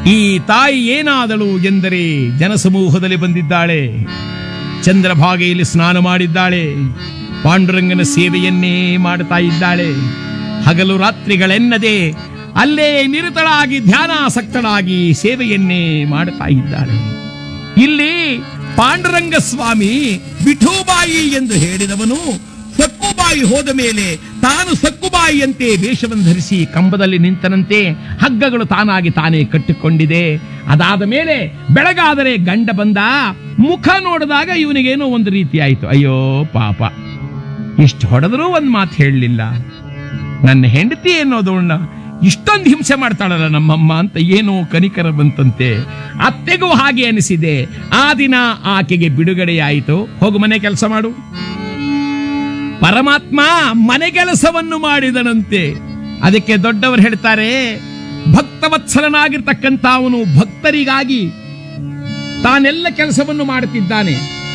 ಈ ತಾಯಿ ಏನಾದಳು ಎಂದರೆ ಜನಸಮೂಹದಲ್ಲಿ ಬಂದಿದ್ದಾಳೆ. ಚಂದ್ರಭಾಗೆಯಲ್ಲಿ ಸ್ನಾನ ಮಾಡಿದ್ದಾಳೆ. ಪಾಂಡುರಂಗನ ಸೇವೆಯನ್ನೇ ಮಾಡ್ತಾ ಇದ್ದಾಳೆ. ಹಗಲು ರಾತ್ರಿಗಳೆನ್ನದೆ ಅಲ್ಲೇ ನಿರತಳಾಗಿ ಧ್ಯಾನಾಸಕ್ತಳಾಗಿ ಸೇವೆಯನ್ನೇ ಮಾಡ್ತಾ ಇದ್ದಾಳೆ. ಇಲ್ಲಿ ಪಾಂಡುರಂಗ ಸ್ವಾಮಿ ವಿಠೋಬಾಯಿ ಎಂದು ಹೇಳಿದವನು ಸಕ್ಕುಬಾಯಿ ಹೋದ ಮೇಲೆ ತಾನು ಸಕ್ಕುಬಾಯಿಯಂತೆ ವೇಷವನ್ನು ಧರಿಸಿ ಕಂಬದಲ್ಲಿ ನಿಂತನಂತೆ. ಹಗ್ಗಗಳು ತಾನಾಗಿ ತಾನೇ ಕಟ್ಟಿಕೊಂಡಿದೆ. ಅದಾದ ಮೇಲೆ ಬೆಳಗಾದರೆ ಗಂಡ ಬಂದ. ಮುಖ ನೋಡಿದಾಗ ಇವನಿಗೇನೋ ಒಂದು ರೀತಿ ಆಯಿತು. ಅಯ್ಯೋ ಪಾಪ, ಇಷ್ಟು ಹೊಡೆದರೂ ಒಂದು ಮಾತು ಹೇಳಲಿಲ್ಲ. ನನ್ನ ಹೆಂಡತಿ ಅನ್ನೋದವನ್ನ ಇಷ್ಟೊಂದು ಹಿಂಸೆ ಮಾಡ್ತಾಳಲ್ಲ ನಮ್ಮಮ್ಮ ಅಂತ ಏನೋ ಕನಿಕರ ಬಂತಂತೆ. ಅತ್ತೆಗೂ ಹಾಗೆ ಅನಿಸಿದೆ. ಆ ದಿನ ಆಕೆಗೆ ಬಿಡುಗಡೆಯಾಯಿತು. ಹೋಗು ಮನೆ ಕೆಲಸ ಮಾಡು. ಪರಮಾತ್ಮ ಮನೆ ಕೆಲಸವನ್ನು ಮಾಡಿದನಂತೆ. ಅದಕ್ಕೆ ದೊಡ್ಡವರು ಹೇಳ್ತಾರೆ, ಭಕ್ತವತ್ಸಲನಾಗಿರ್ತಕ್ಕಂಥ ಅವನು ಭಕ್ತರಿಗಾಗಿ ತಾನೆಲ್ಲ ಕೆಲಸವನ್ನು ಮಾಡುತ್ತಿದ್ದಾನೆ.